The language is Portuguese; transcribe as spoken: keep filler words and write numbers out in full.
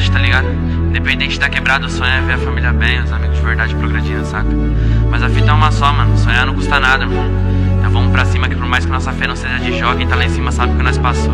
verdade, tá ligado? Independente da quebrada, o sonho é ver a família bem, os amigos de verdade progredindo, saca? Mas a fita é uma só, mano, sonhar não custa nada, mano. Então vamos pra cima que por mais que nossa fé não seja de jogo, quem tá lá em cima sabe o que nós passou.